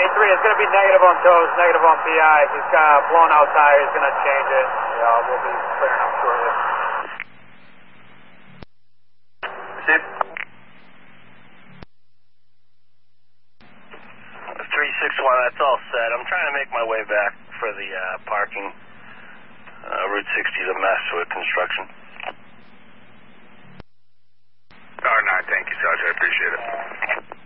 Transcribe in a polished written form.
it's going to be negative on toes, negative on PI. He's got a blown out tire. He's going to change it. Yeah, we'll be clearing up shortly. Steve? 361, that's all set. I'm trying to make my way back for the parking. Route 60 is a mess with construction. R9, thank you, Sergeant. I appreciate it.